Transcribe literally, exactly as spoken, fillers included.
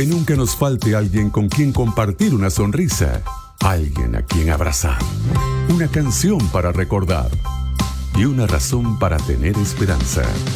Que nunca nos falte alguien con quien compartir una sonrisa, alguien a quien abrazar, una canción para recordar y una razón para tener esperanza.